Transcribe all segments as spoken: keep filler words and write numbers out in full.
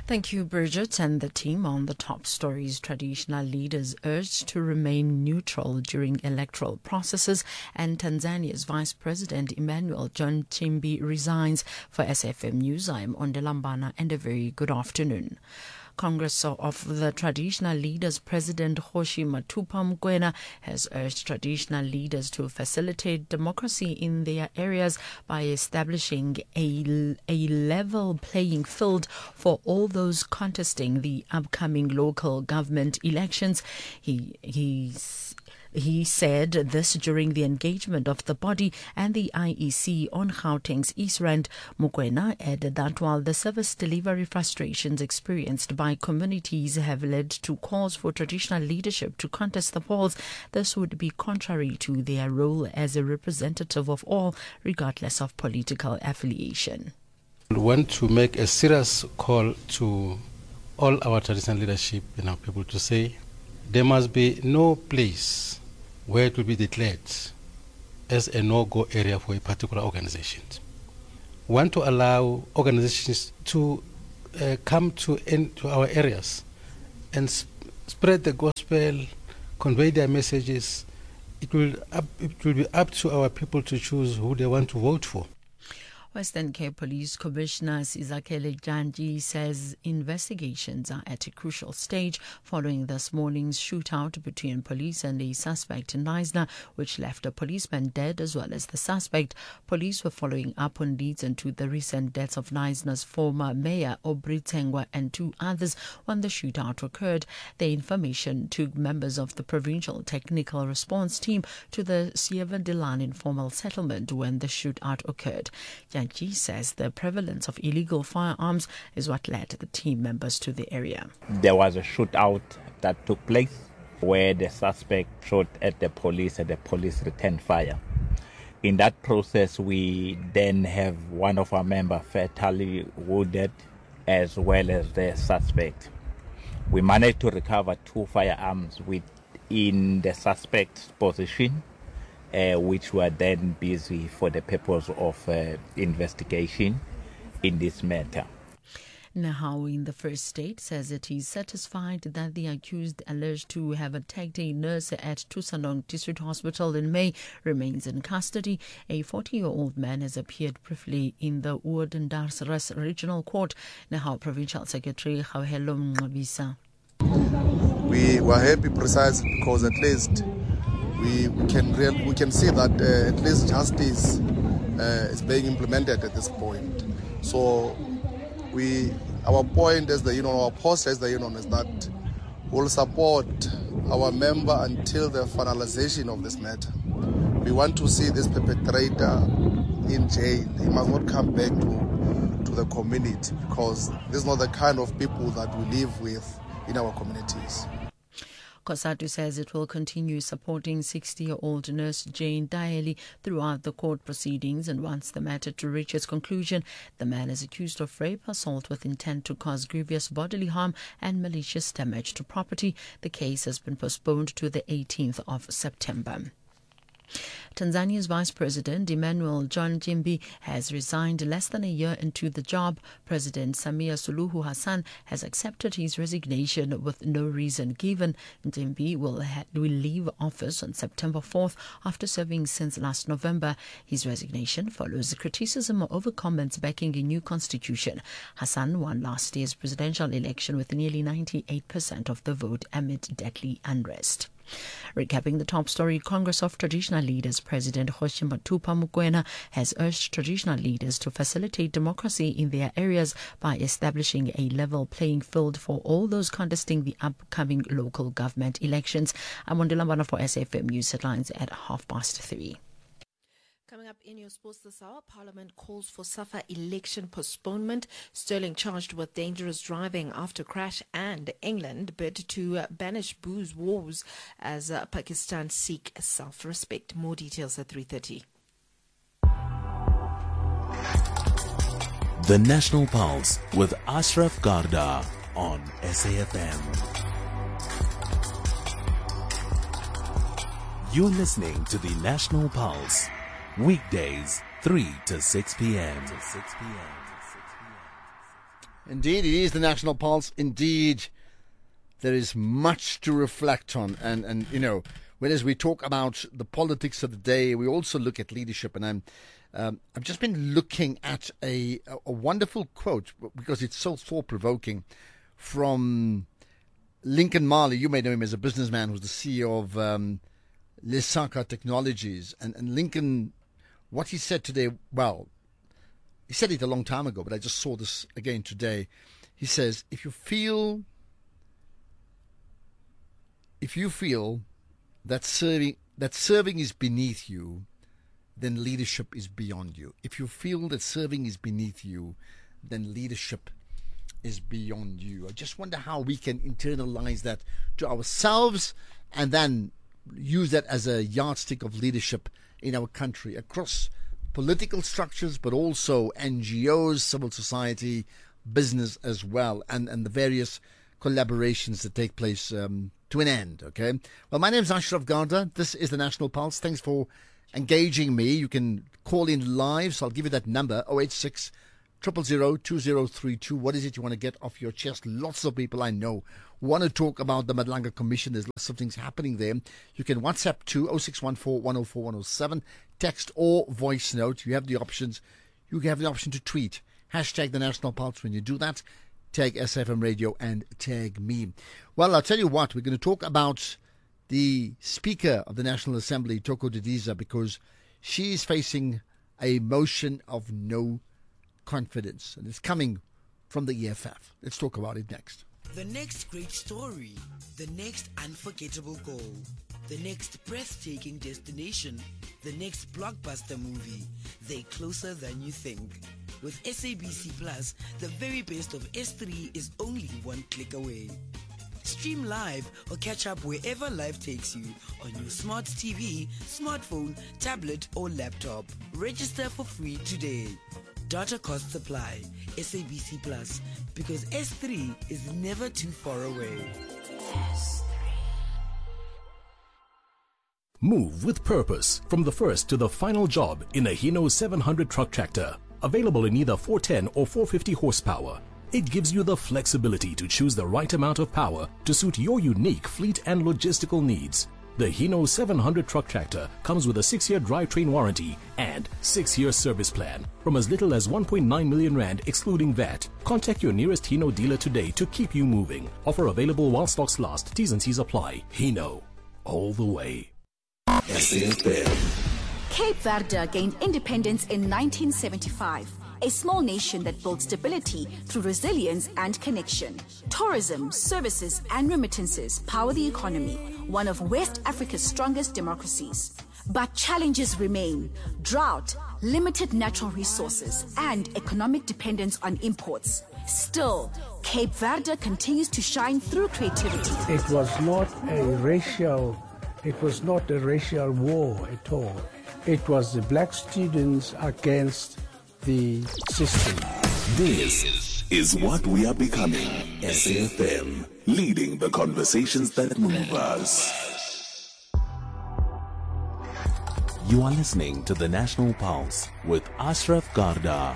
Thank you, Bridget, and the team. On the top stories, traditional leaders urged to remain neutral during electoral processes, and Tanzania's Vice President Emmanuel John Nchimbi resigns. For S F M News, I am Ondelambana, and a very good afternoon. Congress of the Traditional Leaders President Kgoshi Mathupha Mokoena has urged traditional leaders to facilitate democracy in their areas by establishing a, a level playing field for all those contesting the upcoming local government elections. He he's He said this during the engagement of the body and the I E C on Gauteng's East Rand. Mokoena added that while the service delivery frustrations experienced by communities have led to calls for traditional leadership to contest the polls, this would be contrary to their role as a representative of all, regardless of political affiliation. We want to make a serious call to all our traditional leadership and our people to say there must be no place where it will be declared as a no-go area for a particular organization. We want to allow organizations to uh, come to, in, to our areas and sp spread the gospel, convey their messages. It will, up, it will be up to our people to choose who they want to vote for. Western Cape Police Commissioner Sizakele Janji says investigations are at a crucial stage following this morning's shootout between police and a suspect in Knysna, which left a policeman dead as well as the suspect. Police were following up on leads into the recent deaths of Knysna's former mayor, Aubrey Tsengwa, and two others when the shootout occurred. The information took members of the Provincial Technical Response Team to the Siever Delan informal settlement when the shootout occurred. Janji says the prevalence of illegal firearms is what led the team members to the area. There was a shootout that took place where the suspect shot at the police and the police returned fire. In that process, we then have one of our members fatally wounded as well as the suspect. We managed to recover two firearms within the suspect's possession, Uh, which were then busy for the purpose of uh, investigation in this matter. Nahau in the First State says it is satisfied that the accused alleged to have attacked a nurse at Tusanong District Hospital in May remains in custody. A forty-year-old man has appeared briefly in the Uadandaras Regional Court. Nahau Provincial Secretary Khawelo Mngqabisa. We were happy precisely because at least We, we can real, we can see that uh, at least justice uh, is being implemented at this point. So we, our point as the union, our post as the union is that we'll support our member until the finalization of this matter. We want to see this perpetrator in jail. He must not come back to, to the community because this is not the kind of people that we live with in our communities. COSATU says it will continue supporting sixty-year-old nurse Jane Daly throughout the court proceedings, and wants the matter to reach its conclusion. The man is accused of rape, assault with intent to cause grievous bodily harm, and malicious damage to property. The case has been postponed to the eighteenth of September. Tanzania's Vice President Emmanuel John Nchimbi has resigned less than a year into the job. President Samia Suluhu Hassan has accepted his resignation with no reason given. Nchimbi will, ha- will leave office on September fourth after serving since last November. His resignation follows criticism over comments backing a new constitution. Hassan won last year's presidential election with nearly ninety-eight percent of the vote amid deadly unrest. Recapping the top story, Congress of Traditional Leaders President Kgoshi Mathupha Mokoena has urged traditional leaders to facilitate democracy in their areas by establishing a level playing field for all those contesting the upcoming local government elections. I'm Ondelambana for S F M News Headlines at half past three. Coming up in your sports this hour, Parliament calls for SAFA election postponement. Sterling charged with dangerous driving after crash, and England bid to uh, banish booze wars as uh, Pakistan seek self-respect. More details at three thirty. The National Pulse with Ashraf Garda on S A F M. You're listening to the National Pulse. Weekdays, three to six p.m. Indeed, it is the National Pulse. Indeed, there is much to reflect on. And, and you know, whereas we talk about the politics of the day, we also look at leadership. And I'm, um, I've just been looking at a, a wonderful quote, because it's so thought-provoking, from Lincoln Marley. You may know him as a businessman who's the C E O of um, Lesaka Technologies. And, and Lincoln, what he said today, well, he said it a long time ago, but I just saw this again today. He says, if you feel, if you feel that serving, that serving is beneath you, then leadership is beyond you. If you feel that serving is beneath you, then leadership is beyond you. I just wonder how we can internalize that to ourselves and then use that as a yardstick of leadership in our country across political structures, but also N G Os, civil society, business as well, and, and the various collaborations that take place um, to an end, okay? Well, my name is Ashraf Garda. This is the National Pulse. Thanks for engaging me. You can call in live, so I'll give you that number, oh eight six, zero zero zero, two zero three two. What is it you want to get off your chest? Lots of people I know want to talk about the Madlanga Commission. There's lots of things happening there. You can WhatsApp to oh six one four, one oh four, one oh seven, text or voice note. You have the options. You have the option to tweet. Hashtag the National Pulse. When you do that, tag S F M Radio and tag me. Well, I'll tell you what, we're going to talk about the Speaker of the National Assembly, Toko Didiza, because she is facing a motion of no confidence, and it's coming from the E F F. Let's talk about it next. The next great story, the next unforgettable goal, the next breathtaking destination, the next blockbuster movie. They're closer than you think. With S A B C Plus, the very best of S three is only one click away. Stream live or catch up wherever life takes you on your smart T V, smartphone, tablet or laptop. Register for free today. Data costs apply. S A B C Plus, because S three is never too far away. Move with purpose from the first to the final job in a Hino seven hundred truck tractor. Available in either four ten or four fifty horsepower. It gives you the flexibility to choose the right amount of power to suit your unique fleet and logistical needs. The Hino seven hundred truck tractor comes with a six-year drivetrain warranty and six-year service plan from as little as one point nine million rand excluding V A T. Contact your nearest Hino dealer today to keep you moving. Offer available while stocks last. T's and C's apply. Hino, all the way. S A F M. Cape Verde gained independence in nineteen seventy-five. A small nation that built stability through resilience and connection. Tourism, services, and remittances power the economy, one of West Africa's strongest democracies. But challenges remain: drought, limited natural resources, and economic dependence on imports. Still, Cape Verde continues to shine through creativity. It was not a racial, it was not a racial war at all. It was the black students against the system. This is what we are becoming. S A F M, leading the conversations that move us. You are listening to the National Pulse with Ashraf Garda.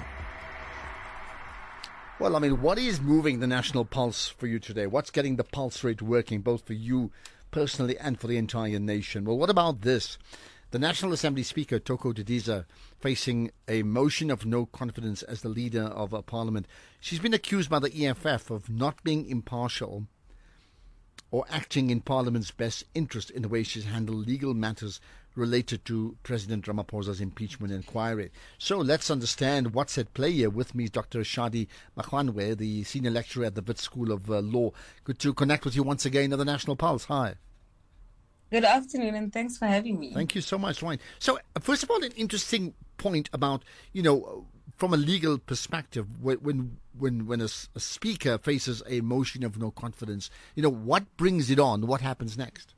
Well, I mean, what is moving the National Pulse for you today? What's getting the pulse rate working, both for you personally and for the entire nation? Well, what about this? The National Assembly Speaker, Toko Didiza, facing a motion of no confidence as the leader of a parliament. She's been accused by the E F F of not being impartial or acting in Parliament's best interest in the way she's handled legal matters related to President Ramaphosa's impeachment inquiry. So let's understand what's at play here. With me is Doctor Shadi Makwanwe, the senior lecturer at the Wits School of uh, Law. Good to connect with you once again on the National Pulse. Hi. Good afternoon, and thanks for having me. Thank you so much, Ryan. So, first of all, an interesting point about, you know, from a legal perspective, when when when a, a speaker faces a motion of no confidence, you know, what brings it on? What happens next?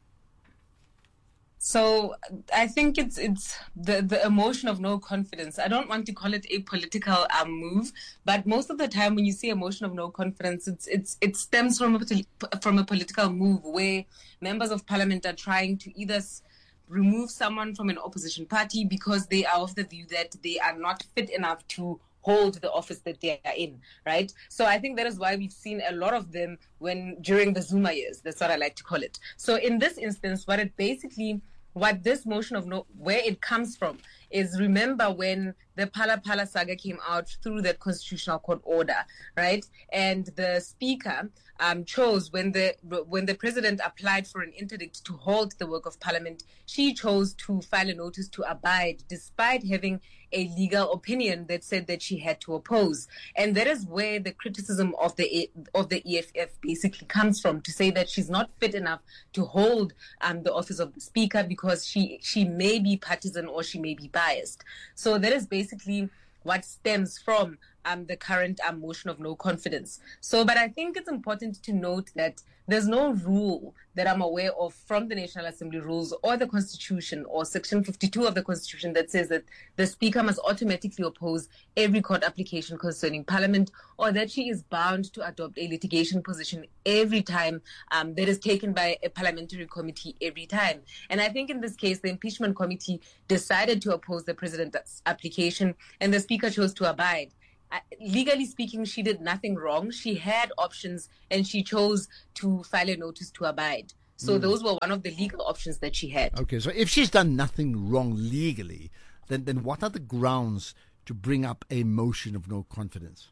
So I think it's it's the, the emotion of no confidence. I don't want to call it a political um, move, but most of the time when you see emotion of no confidence, it's it's it stems from a from a political move where members of parliament are trying to either remove someone from an opposition party because they are of the view that they are not fit enough to hold the office that they are in, right? So I think that is why we've seen a lot of them when during the Zuma years. That's what I like to call it. So in this instance, what it basically, what this motion of no, where it comes from is, remember when the Phala Phala saga came out through that constitutional court order, right? And the speaker um, chose, when the when the president applied for an interdict to halt the work of parliament, she chose to file a notice to abide, despite having a legal opinion that said that she had to oppose. And that is where the criticism of the of the E F F basically comes from, to say that she's not fit enough to hold um, the office of the speaker because she she may be partisan or she may be biased. So that is basically what stems from um, the current um, motion of no confidence. So, but I think it's important to note that there's no rule that I'm aware of from the National Assembly rules or the Constitution or Section fifty-two of the Constitution that says that the Speaker must automatically oppose every court application concerning Parliament, or that she is bound to adopt a litigation position every time um, that is taken by a parliamentary committee every time. And I think in this case, the impeachment committee decided to oppose the president's application, and the Speaker chose to abide. Uh, legally speaking, she did nothing wrong. She had options and she chose to file a notice to abide. So mm. those were one of the legal options that she had. Okay, so if she's done nothing wrong legally, then, then what are the grounds to bring up a motion of no confidence?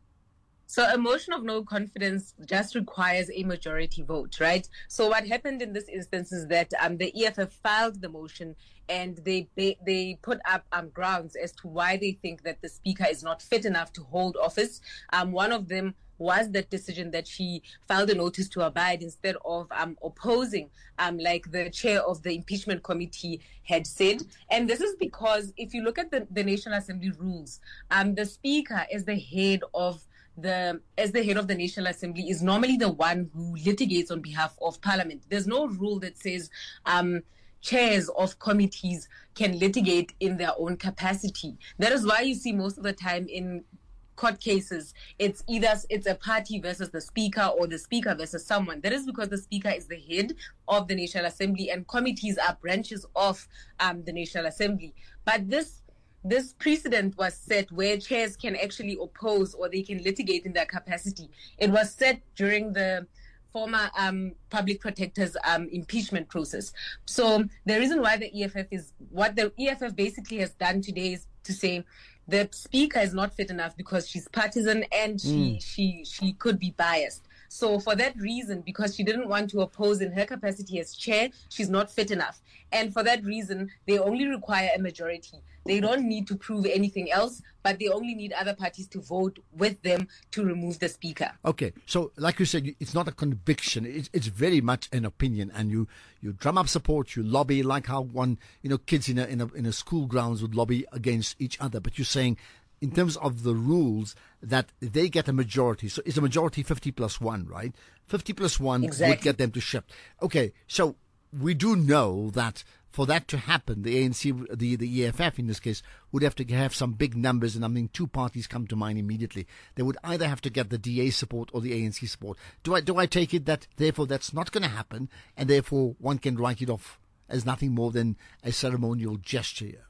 So a motion of no confidence just requires a majority vote, right? So what happened in this instance is that um, the E F F filed the motion, and they they, they put up um, grounds as to why they think that the speaker is not fit enough to hold office. Um, one of them was that decision that she filed a notice to abide instead of um, opposing, um, like the chair of the impeachment committee had said. And this is because if you look at the, the National Assembly rules, um, the speaker is the head of The, as the head of the National Assembly, is normally the one who litigates on behalf of Parliament. There's no rule that says um, chairs of committees can litigate in their own capacity. That is why you see most of the time in court cases, it's either it's a party versus the speaker or the speaker versus someone. That is because the speaker is the head of the National Assembly and committees are branches of um, the National Assembly. But this This precedent was set where chairs can actually oppose or they can litigate in their capacity. It was set during the former um, public protector's um, impeachment process. So the reason why the E F F is, what the E F F basically has done today is to say the speaker is not fit enough because she's partisan and she, mm. she, she could be biased. So for that reason, because she didn't want to oppose in her capacity as chair, she's not fit enough. And for that reason, they only require a majority. They don't need to prove anything else, but they only need other parties to vote with them to remove the speaker. Okay, so like you said, it's not a conviction. It's, it's very much an opinion, and you, you drum up support, you lobby, like how one, you know, kids in a, in a, in a school grounds would lobby against each other. But you're saying, in terms of the rules, that they get a majority. So it's a majority fifty plus one, right? fifty plus one exactly. would get them to shift. Okay, so we do know that for that to happen, the A N C, the, the E F F in this case, would have to have some big numbers, and I mean two parties come to mind immediately. They would either have to get the D A support or the A N C support. Do I do I take it that therefore that's not going to happen, and therefore one can write it off as nothing more than a ceremonial gesture?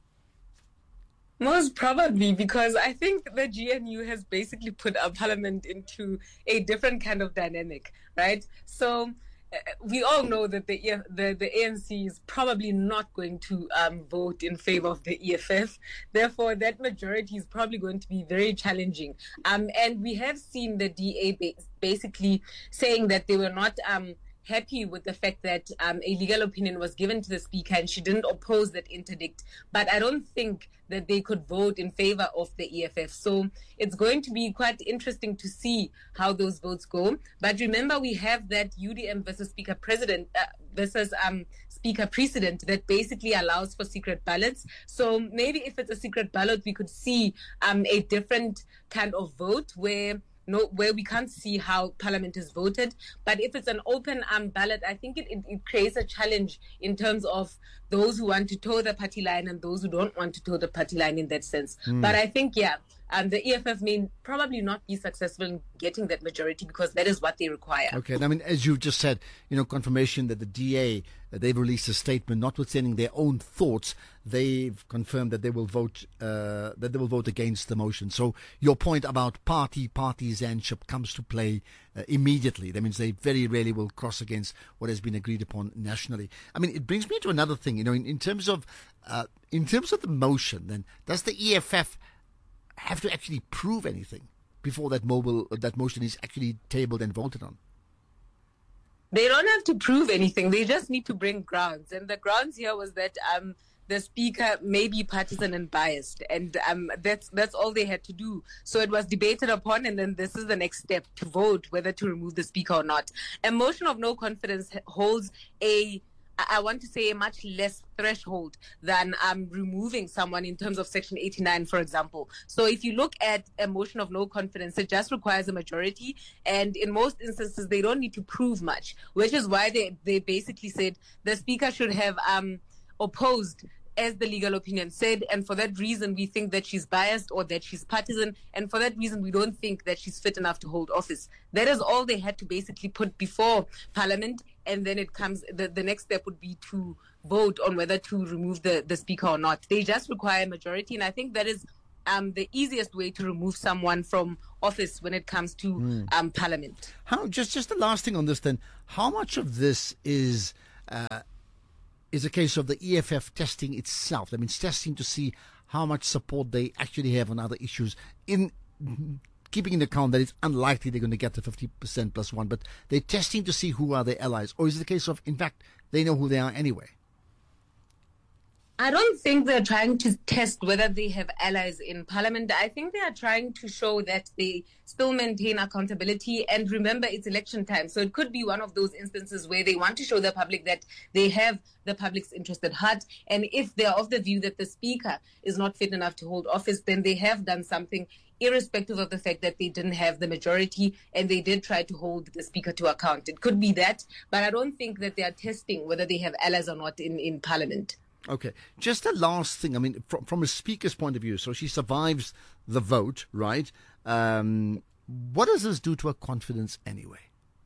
Most probably, because I think the G N U has basically put our parliament into a different kind of dynamic, right? So uh, we all know that the, the the A N C is probably not going to um, vote in favor of the E F F. Therefore, that majority is probably going to be very challenging. Um, and we have seen the D A ba- basically saying that they were not um, happy with the fact that um, a legal opinion was given to the speaker and she didn't oppose that interdict. But I don't think that they could vote in favor of the E F F. So it's going to be quite interesting to see how those votes go. But remember, we have that U D M versus Speaker President uh, versus um, Speaker precedent that basically allows for secret ballots. So maybe if it's a secret ballot, we could see um, a different kind of vote where No, where we can't see how Parliament is voted. But if it's an open um, ballot, I think it, it, it creates a challenge in terms of those who want to toe the party line and those who don't want to toe the party line in that sense. Mm. But I think, yeah, um, the E F F may probably not be successful in getting that majority because that is what they require. Okay, and I mean, as you've just said, you know, confirmation that the D A, uh, they've released a statement, notwithstanding their own thoughts, they've confirmed that they will vote, uh, that they will vote against the motion. So your point about party partisanship comes to play uh, immediately. That means they very rarely will cross against what has been agreed upon nationally. I mean, it brings me to another thing, you know, in, in terms of, uh, in terms of the motion, then does the E F F have to actually prove anything before that mobile that motion is actually tabled and voted on? They don't have to prove anything. They just need to bring grounds. And the grounds here was that um, the speaker may be partisan and biased. And um, that's that's all they had to do. So it was debated upon, and then this is the next step to vote whether to remove the speaker or not. A motion of no confidence holds a I want to say a much less threshold than um, removing someone in terms of Section eighty-nine, for example. So if you look at a motion of no confidence, it just requires a majority. And in most instances, they don't need to prove much, which is why they, they basically said the speaker should have um, opposed, as the legal opinion said, and for that reason we think that she's biased or that she's partisan, and for that reason we don't think that she's fit enough to hold office. That is all they had to basically put before Parliament, and then it comes, the, the next step would be to vote on whether to remove the, the speaker or not. They just require a majority, and I think that is um, the easiest way to remove someone from office when it comes to mm. um, Parliament. How, just, just the last thing on this then, how much of this is... Uh, is a case of the E F F testing itself? That means testing to see how much support they actually have on other issues, in keeping in account that it's unlikely they're going to get the fifty percent plus one, but they're testing to see who are their allies. Or is it a case of, in fact, they know who they are anyway? I don't think they're trying to test whether they have allies in Parliament. I think they are trying to show that they still maintain accountability. And remember, it's election time. So it could be one of those instances where they want to show the public that they have the public's interest at heart. And if they're of the view that the speaker is not fit enough to hold office, then they have done something, irrespective of the fact that they didn't have the majority and they did try to hold the speaker to account. It could be that, but I don't think that they are testing whether they have allies or not in, in Parliament. Okay, just the last thing. I mean, from, from a speaker's point of view, so she survives the vote, right? Um, what does this do to her confidence anyway?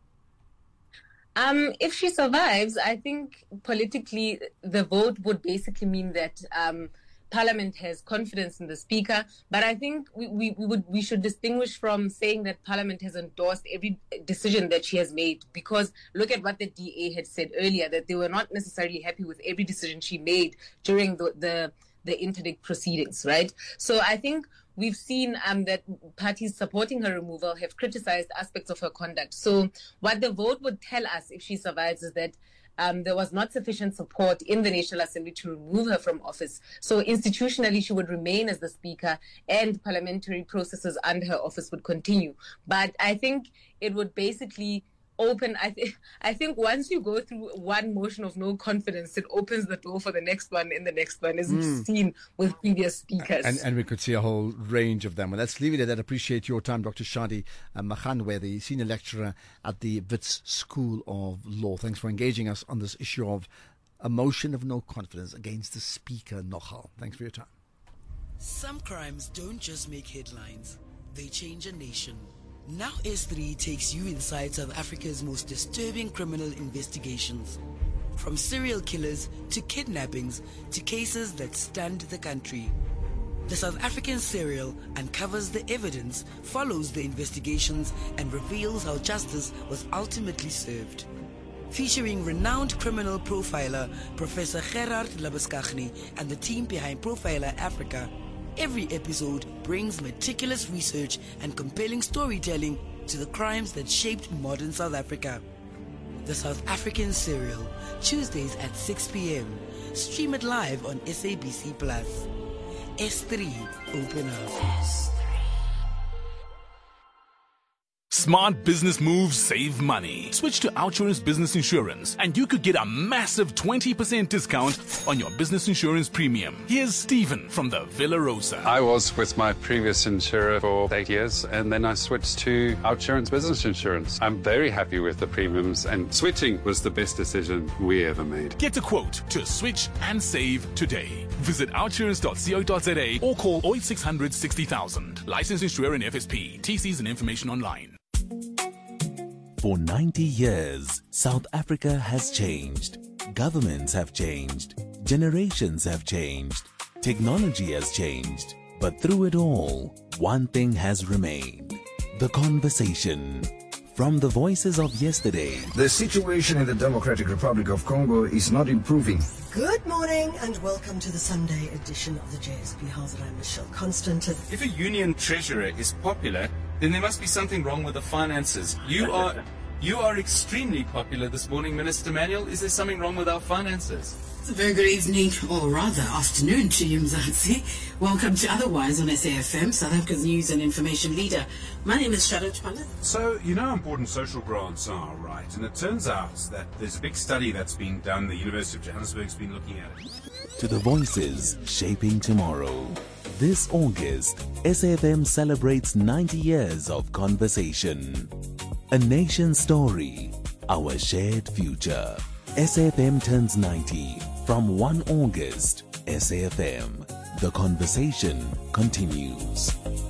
Um, if she survives, I think politically the vote would basically mean that um, Parliament has confidence in the speaker. But I think we, we, we would we should distinguish from saying that Parliament has endorsed every decision that she has made, because look at what the D A had said earlier, that they were not necessarily happy with every decision she made during the the, the interdict proceedings, right? So I think we've seen um, that parties supporting her removal have criticized aspects of her conduct. So what the vote would tell us if she survives is that Um, there was not sufficient support in the National Assembly to remove her from office. So institutionally, she would remain as the speaker and parliamentary processes under her office would continue. But I think it would basically open, I, th- I think once you go through one motion of no confidence, it opens the door for the next one and the next one, as mm. we've seen with previous speakers. And, and we could see a whole range of them. Well, let's leave it at that. Appreciate your time, Doctor Shadi uh, Makhanwe, the Senior Lecturer at the Wits School of Law. Thanks for engaging us on this issue of a motion of no confidence against the Speaker, Nogal. Thanks for your time. Some crimes don't just make headlines, they change a nation. Now S three takes you inside South Africa's most disturbing criminal investigations. From serial killers to kidnappings to cases that stunned the country. The South African serial uncovers the evidence, follows the investigations, and reveals how justice was ultimately served. Featuring renowned criminal profiler Professor Gerard Labuschagne and the team behind Profiler Africa, every episode brings meticulous research and compelling storytelling to the crimes that shaped modern South Africa. The South African Serial, Tuesdays at six p.m. Stream it live on S A B C Plus. S three, open up. S three. Smart business moves save money. Switch to OUTsurance Business Insurance and you could get a massive twenty percent discount on your business insurance premium. Here's Stephen from the Villa Rosa. I was with my previous insurer for eight years and then I switched to OUTsurance Business Insurance. I'm very happy with the premiums and switching was the best decision we ever made. Get a quote to switch and save today. Visit outsurance dot co dot za or call oh eight six hundred sixty thousand. Licensed insurer and F S P. T Cs and information online. For ninety years, South Africa has changed. Governments have changed. Generations have changed. Technology has changed. But through it all, one thing has remained. The conversation. From the voices of yesterday. The situation in the Democratic Republic of Congo is not improving. Good morning and welcome to the Sunday edition of the J S P House. I'm Michelle Constant. If a union treasurer is popular, then there must be something wrong with the finances. You are you are extremely popular this morning, Minister Manuel. Is there something wrong with our finances? It's a very good evening, or rather afternoon to you, Mzansi. Welcome to Otherwise on S A F M, South Africa's news and information leader. My name is Charlotte Pandit. So, you know how important social grants are, right? And it turns out that there's a big study that's being done. The University of Johannesburg's been looking at it. To the voices shaping tomorrow. This August, S A F M celebrates ninety years of conversation. A nation story, our shared future. S A F M turns ninety. From first of August, S A F M. The conversation continues.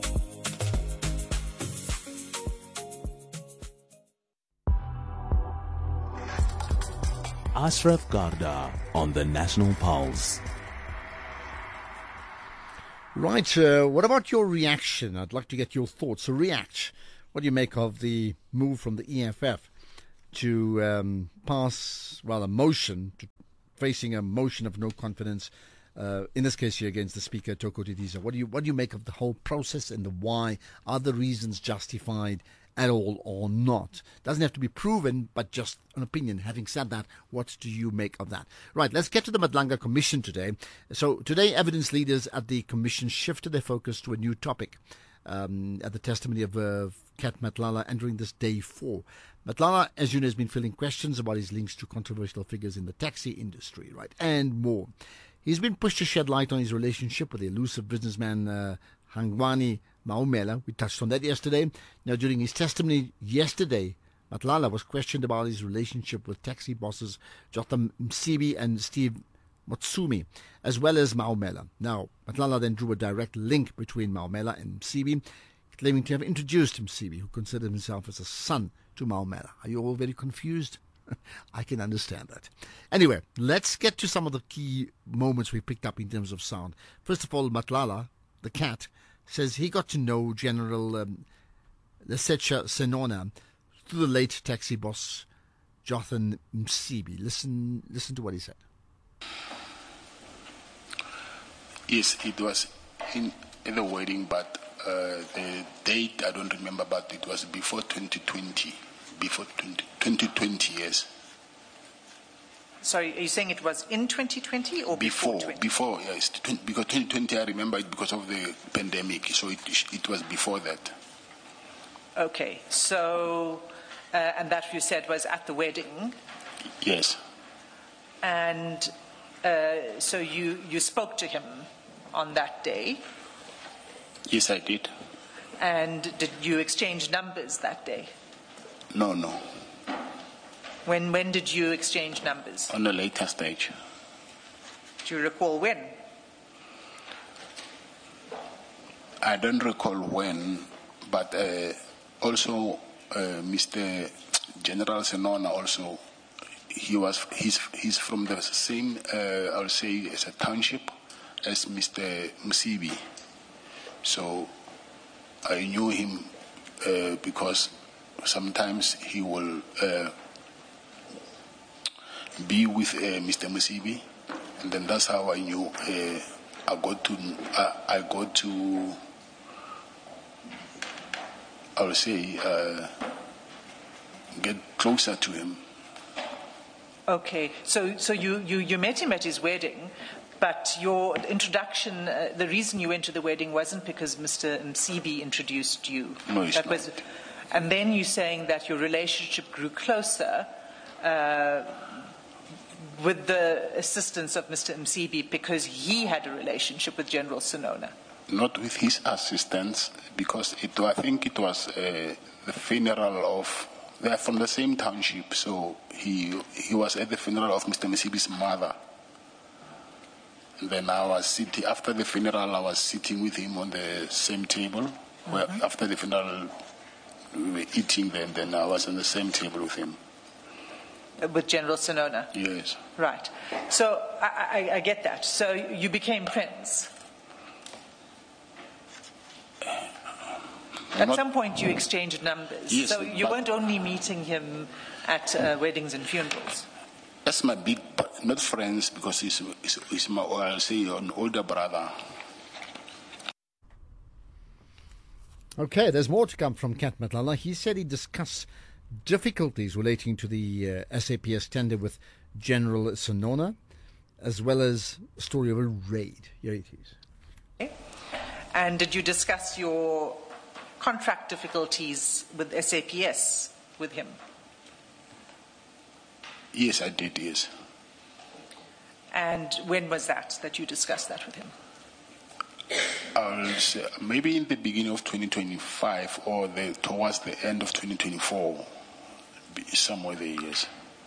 Ashraf Garda on the National Pulse. Right, uh, what about your reaction? I'd like to get your thoughts. So react. What do you make of the move from the E F F to um, pass, rather, motion, to facing a motion of no confidence, uh, in this case here against the Speaker, Toko Didiza? What do you what do you make of the whole process and the why? Are the reasons justified at all or not? Doesn't have to be proven, but just an opinion. Having said that, what do you make of that? Right, let's get to the Madlanga Commission today. So today, evidence leaders at the Commission shifted their focus to a new topic. Um, at the testimony of uh, Kat Matlala entering this day four. Matlala, as you know, has been filling questions about his links to controversial figures in the taxi industry, right, and more. He's been pushed to shed light on his relationship with the elusive businessman uh, Hangwani Maumela. We touched on that yesterday. Now, during his testimony yesterday, Matlala was questioned about his relationship with taxi bosses Jotham Msibi and Steve Motsumi, as well as Maumela. Now, Matlala then drew a direct link between Maumela and Msibi, claiming to have introduced Msibi, who considered himself as a son to Maumela. Are you all very confused? I can understand that. Anyway, let's get to some of the key moments we picked up in terms of sound. First of all, Matlala, the cat, says he got to know General um, Lesetja Senona through the late taxi boss Jotham Msibi. Listen, listen to what he said. Yes, it was in, in the wedding, but uh, the date I don't remember, but it was before twenty twenty. Before twenty twenty, yes. Sorry, are you saying it was in twenty twenty or before? Before, before, yes. Because twenty twenty, I remember it because of the pandemic, so it it was before that. Okay, so, uh, and that you said was at the wedding? Yes. And uh, so you, you spoke to him on that day? Yes, I did. And did you exchange numbers that day? No, no. When when did you exchange numbers? On a later stage. Do you recall when? I don't recall when, but uh, also uh, Mister General Senona also, he was he's he's from the same uh, I'll say as a township as Mister Msibi, so I knew him uh, because sometimes he will uh, be with uh, Mister Msibi, and then that's how I knew uh, I got to uh, I got to I would say uh, get closer to him. Okay, so so you, you, you met him at his wedding, but your introduction, uh, the reason you went to the wedding wasn't because Mister Msibi introduced you. No, it's that not. was, And then you're saying that your relationship grew closer uh, with the assistance of Mister Msibi because he had a relationship with General Sonona. Not with his assistance, because it, I think it was uh, the funeral of, they're from the same township, so he he was at the funeral of Mister Msibi's mother. And then I was sitting, after the funeral, I was sitting with him on the same table. Mm-hmm. Where after the funeral, we were eating then, then I was on the same table with him. With General Sonona? Yes. Right. So I, I, I get that. So you became friends? At Not, some point you exchanged numbers. Yes, so you weren't only meeting him at uh, weddings and funerals. That's my big, not friends, because he's, he's, he's my, I'll say, an older brother. Okay, there's more to come from Kat Matlala. He said he discussed difficulties relating to the uh, S A P S tender with General Sonona, as well as a story of a raid. Here it is. Okay. And did you discuss your contract difficulties with S A P S with him? Yes, I did, yes. And when was that, that you discussed that with him? I'll say maybe in the beginning of twenty twenty-five or the, towards the end of twenty twenty-four, somewhere there, yes.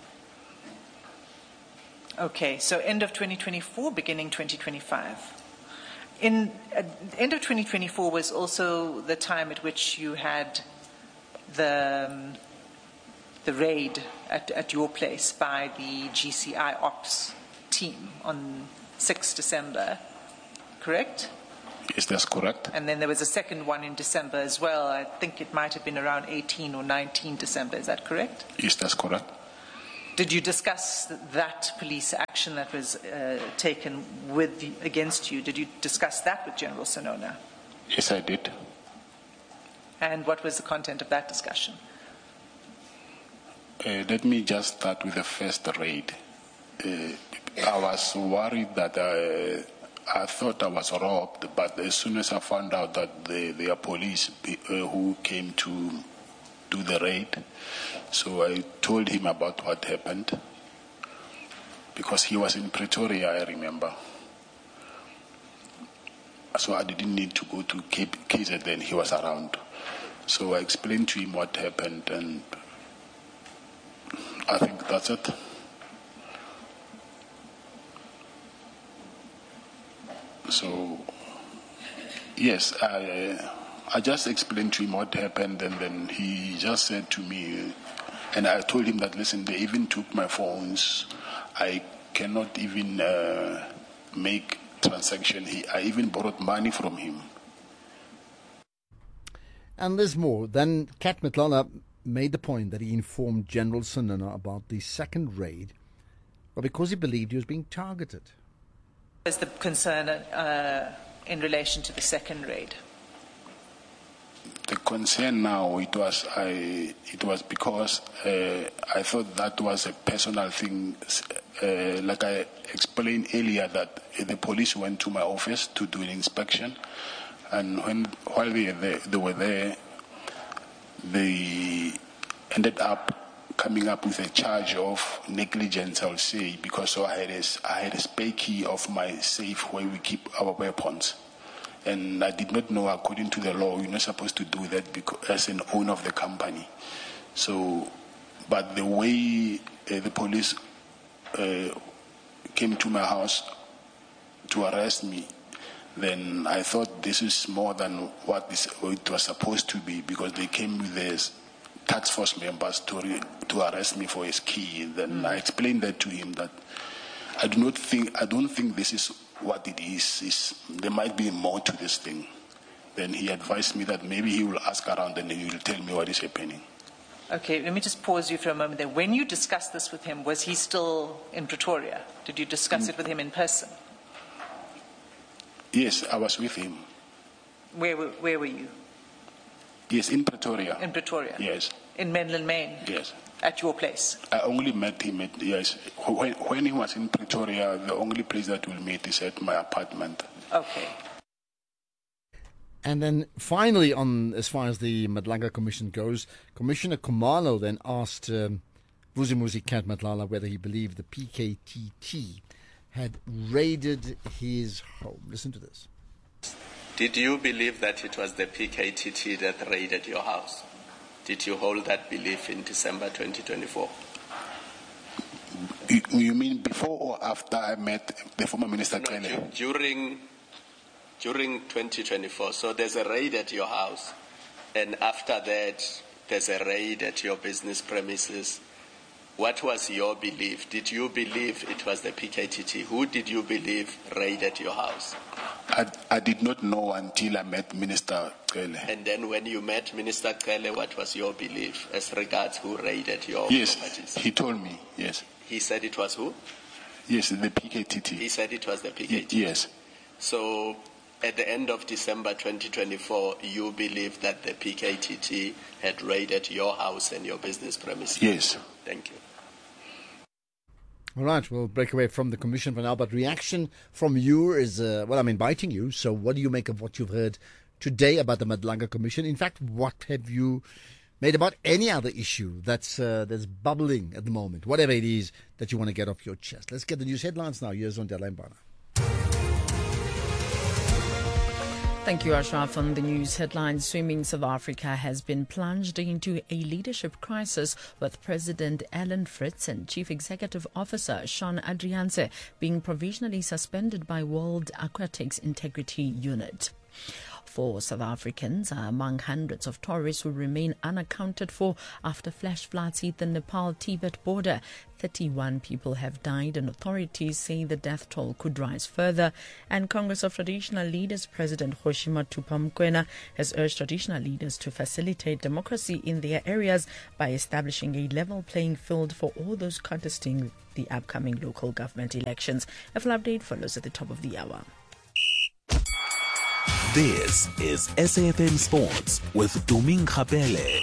Okay, so end of twenty twenty-four, beginning twenty twenty-five. In uh, end of twenty twenty-four was also the time at which you had the um, the raid at, at your place by the G C I Ops team on sixth of December, correct? Yes, that's correct. And then there was a second one in December as well. I think it might have been around eighteen or nineteen December. Is that correct? Yes, that's correct. Did you discuss that police action that was uh, taken with the, against you? Did you discuss that with General Sonona? Yes, I did. And what was the content of that discussion? Uh, let me just start with the first raid. Uh, I was worried that I, I thought I was robbed, but as soon as I found out that they, they are police uh, who came to do the raid, so I told him about what happened, because he was in Pretoria, I remember. So I didn't need to go to K Z N, he was around. So I explained to him what happened, and I think that's it. So, yes, I, I just explained to him what happened, and then he just said to me, and I told him that, listen, they even took my phones. I cannot even uh, make transaction. He, I even borrowed money from him. And there's more. Then Kat Matlala made the point that he informed General Sonona about the second raid, but because he believed he was being targeted. What was the concern uh, in relation to the second raid? The concern now, it was I. It was because uh, I thought that was a personal thing. Uh, like I explained earlier, that the police went to my office to do an inspection, and when while they they, they were there, they ended up coming up with a charge of negligence, I'll say, because so I had a, I had a spare key of my safe where we keep our weapons. And I did not know, according to the law, you're not supposed to do that because, as an owner of the company. So, but the way uh, the police uh, came to my house to arrest me, then I thought this is more than what this, it was supposed to be, because they came with this task force members to re, to arrest me for his key. And then mm. I explained that to him, that I do not think I don't think this is what it is. It's, there might be more to this thing. Then he advised me that maybe he will ask around and then he will tell me what is happening. Okay, let me just pause you for a moment there. When you discussed this with him, was he still in Pretoria? Did you discuss mm. it with him in person? Yes, I was with him. Where were, where were you? Yes, in Pretoria. In Pretoria? Yes. In Menlyn Main? Yes. At your place? I only met him at, yes. When, when he was in Pretoria, the only place that we'll meet is at my apartment. Okay. And then finally, on as far as the Madlanga Commission goes, Commissioner Khumalo then asked um, Vusimuzi Cat Madlala whether he believed the P K T T had raided his home. Listen to this. Did you believe that it was the P K T T that raided your house? Did you hold that belief in December twenty twenty-four? You mean before or after I met the former Minister No, Cele? during, during twenty twenty-four. So there's a raid at your house, and after that, there's a raid at your business premises. What was your belief? Did you believe it was the P K T T? Who did you believe raided your house? I, I did not know until I met Minister Cele. And then when you met Minister Cele, what was your belief as regards who raided your Yes, properties? he told me, yes. He said it was who? Yes, the P K T T. He said it was the P K T T? Yes. So at the end of December twenty twenty-four, you believe that the P K T T had raided your house and your business premises? Yes. Thank you. All right, we'll break away from the Commission for now, but reaction from you is, uh, well, I'm inviting you. So what do you make of what you've heard today about the Madlanga Commission? In fact, what have you made about any other issue that's uh, that's bubbling at the moment, whatever it is that you want to get off your chest? Let's get the news headlines now. Here's on Mbana. Thank you, Ashraf. On the news headlines, Swimming South Africa has been plunged into a leadership crisis, with President Alan Fritz and Chief Executive Officer Shaun Adriaanse being provisionally suspended by World Aquatics Integrity Unit. Four South Africans are among hundreds of tourists who remain unaccounted for after flash floods hit the Nepal-Tibet border. thirty-one people have died, and authorities say the death toll could rise further. And Congress of Traditional Leaders President Kgoshima Thupha-Mokoena has urged traditional leaders to facilitate democracy in their areas by establishing a level playing field for all those contesting the upcoming local government elections. A full update follows at the top of the hour. This is S A F M Sports with Doming Khapele.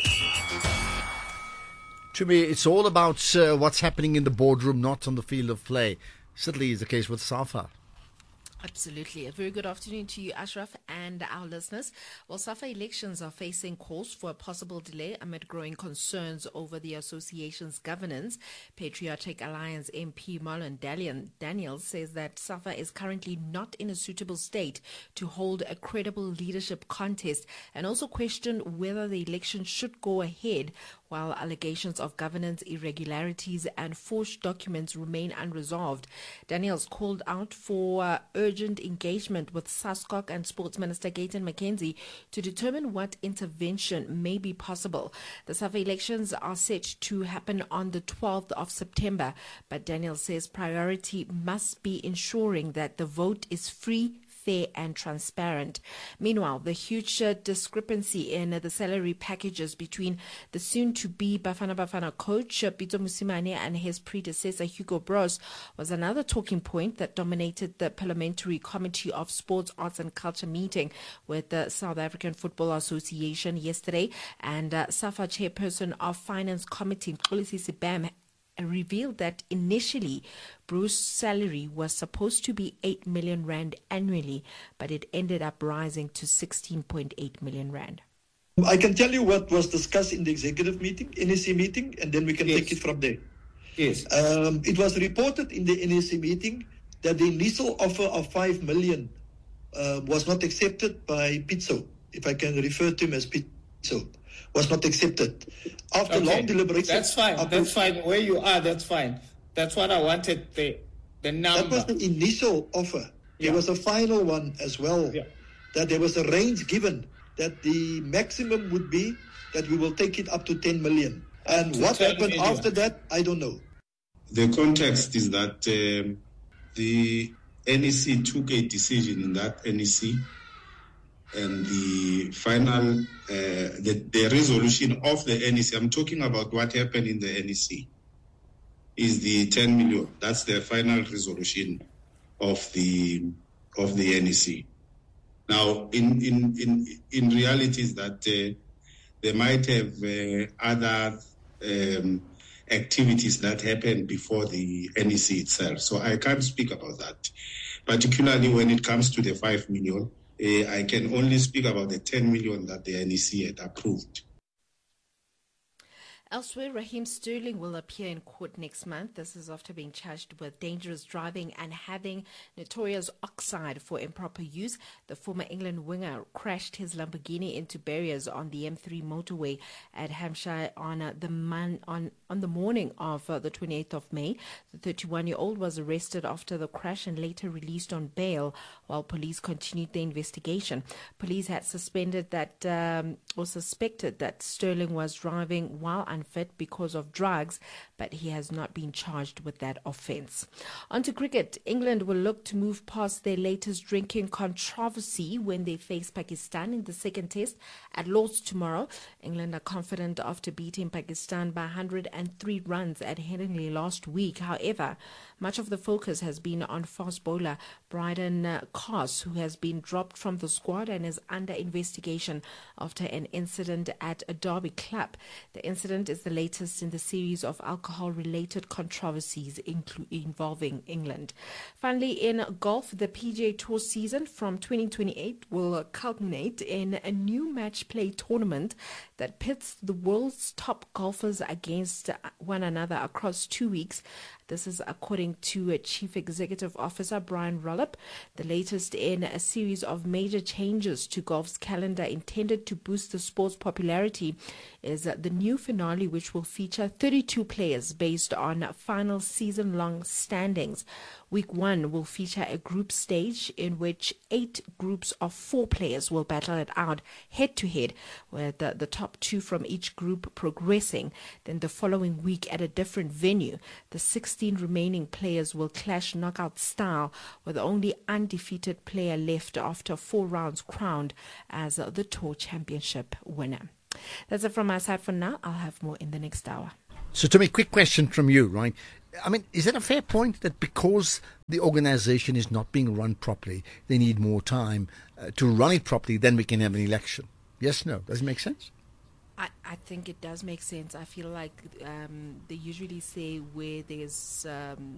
To me, it's all about uh, what's happening in the boardroom, not on the field of play. Certainly is the case with SAFA. Absolutely. A very good afternoon to you, Ashraf, and our listeners. Well, SAFA elections are facing calls for a possible delay amid growing concerns over the association's governance. Patriotic Alliance M P Marlon Daniels says that SAFA is currently not in a suitable state to hold a credible leadership contest, and also questioned whether the election should go ahead while allegations of governance irregularities and forged documents remain unresolved. Daniels called out for uh, urgent engagement with SASCOC and Sports Minister Gayton McKenzie to determine what intervention may be possible. The SAFA elections are set to happen on the twelfth of September, but Daniels says priority must be ensuring that the vote is free, fair and transparent. Meanwhile, the huge uh, discrepancy in uh, the salary packages between the soon-to-be Bafana Bafana coach uh, Pitso Mosimane and his predecessor Hugo Broos was another talking point that dominated the Parliamentary Committee of Sports, Arts and Culture meeting with the South African Football Association yesterday. And uh, SAFA chairperson of Finance Committee, Mxolisi Sibam, revealed that initially Bruce's salary was supposed to be eight million rand annually, but it ended up rising to sixteen point eight million rand. I can tell you what was discussed in the executive meeting, N E C meeting, and then we can yes. take it from there. Yes. Um, it was reported in the N E C meeting that the initial offer of five million uh, was not accepted by Pitso, if I can refer to him as Pitso. Was not accepted. After okay. long deliberation... That's fine, after, that's fine. Where you are, that's fine. That's what I wanted, the, the number. That was the initial offer. Yeah. There was a final one as well, yeah. that there was a range given that the maximum would be that we will take it up to ten million. And what happened million. after that, I don't know. The context is that um, the N E C took a decision in that N E C, and the final, uh, the, the resolution of the N E C, I'm talking about what happened in the N E C, is the ten million. That's the final resolution of the of the N E C. Now, in in in, in reality, is that uh, they might have uh, other um, activities that happened before the N E C itself. So I can't speak about that, particularly when it comes to the five million. Uh, I can only speak about the ten million that the N E C had approved. Elsewhere, Raheem Sterling will appear in court next month. This is after being charged with dangerous driving and having notorious oxide for improper use. The former England winger crashed his Lamborghini into barriers on the M three motorway at Hampshire on uh, the man, on on the morning of uh, the twenty-eighth of May. The thirty-one-year-old was arrested after the crash and later released on bail while police continued the investigation. Police had suspended that um, or suspected that Sterling was driving while unfit because of drugs, but he has not been charged with that offence. On to cricket. England will look to move past their latest drinking controversy when they face Pakistan in the second test at Lord's tomorrow. England are confident after beating Pakistan by one hundred three runs at Headingley last week. However, much of the focus has been on fast bowler Brydon uh, Coss, who has been dropped from the squad and is under investigation after an incident at a Derby club. The incident is the latest in the series of alcohol-related controversies inclu- involving England. Finally, in golf, the P G A Tour season from twenty twenty-eight will culminate in a new match play tournament that pits the world's top golfers against one another across two weeks. This is according to Chief Executive Officer Brian Rollop. The latest in a series of major changes to golf's calendar intended to boost the sport's popularity is the new finale, which will feature thirty-two players based on final season-long standings. Week one will feature a group stage in which eight groups of four players will battle it out head-to-head, with the, the top two from each group progressing. Then the following week at a different venue, the sixteen remaining players will clash knockout style, with the only undefeated player left after four rounds crowned as the Tour Championship winner. That's it from my side for now. I'll have more in the next hour. So, Tommy, quick question from you, right? I mean, is it a fair point that because the organization is not being run properly, they need more time uh, to run it properly, then we can have an election? Yes, no? Does it make sense? I, I think it does make sense. I feel like um, they usually say where there's, um,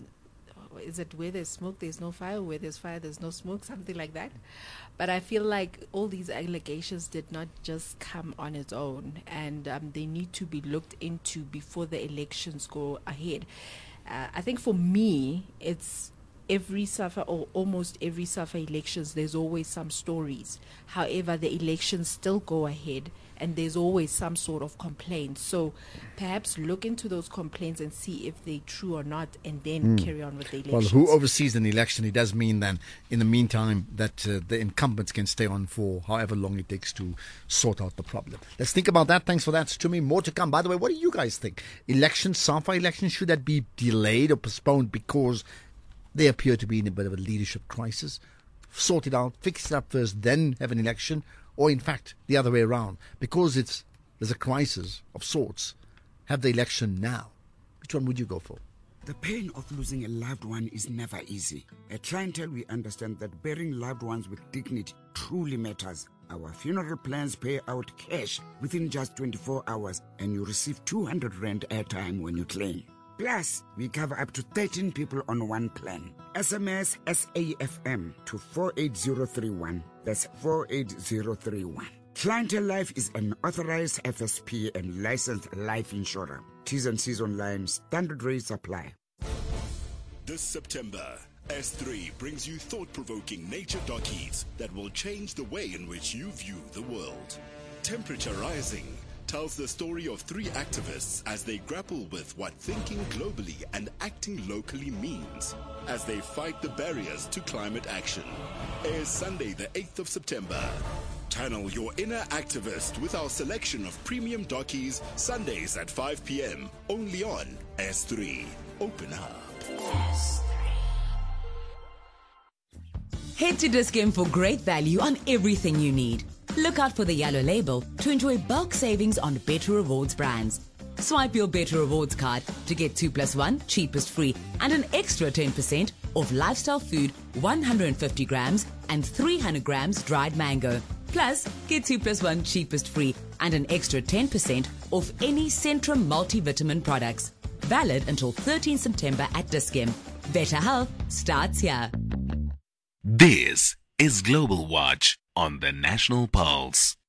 is it where there's smoke, there's no fire, where there's fire, there's no smoke, something like that. But I feel like all these allegations did not just come on its own, and um, they need to be looked into before the elections go ahead. Uh, I think for me, it's every SAFA or almost every SAFA elections, there's always some stories. However, the elections still go ahead and there's always some sort of complaint. So perhaps look into those complaints and see if they're true or not, and then mm. carry on with the elections. Well, who oversees an election? It does mean then, in the meantime, that uh, the incumbents can stay on for however long it takes to sort out the problem. Let's think about that. Thanks for that, Stumi. More to come. By the way, what do you guys think? Elections, SAFA elections, should that be delayed or postponed because they appear to be in a bit of a leadership crisis? Sort it out, fix it up first, then have an election? Or in fact, the other way around, because it's there's a crisis of sorts, have the election now. Which one would you go for? The pain of losing a loved one is never easy. At Clientele, we understand that burying loved ones with dignity truly matters. Our funeral plans pay out cash within just twenty-four hours, and you receive two hundred rand airtime when you claim. Plus, we cover up to thirteen people on one plan. S M S S A F M to four eight zero three one. That's four eight zero three one. Clientele Life is an authorized F S P and licensed life insurer. T's and C's online. Standard rates apply. This September, S three brings you thought-provoking nature documentaries that will change the way in which you view the world. Temperature Rising tells the story of three activists as they grapple with what thinking globally and acting locally means as they fight the barriers to climate action. Airs Sunday the eighth of September. Channel your inner activist with our selection of premium dockies Sundays at five p.m. only on S three. Open up. Head to Dis-Chem for great value on everything you need. Look out for the yellow label to enjoy bulk savings on Better Rewards brands. Swipe your Better Rewards card to get two plus one cheapest free and an extra ten percent off lifestyle food, one hundred fifty grams and three hundred grams dried mango. Plus, get two plus one cheapest free and an extra ten percent off any Centrum multivitamin products. Valid until thirteenth September at Dis-Chem. Better health starts here. This is Global Watch on the National Pulse.